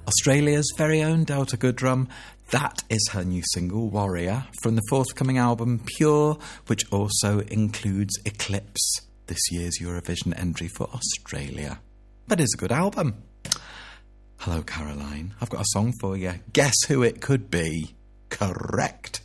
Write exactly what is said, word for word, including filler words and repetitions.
Australia's very own Delta Goodrum. That is her new single, Warrior, from the forthcoming album Pure, which also includes Eclipse, this year's Eurovision entry for Australia. But it's a good album. Hello, Caroline. I've got a song for you. Guess who it could be? Correct.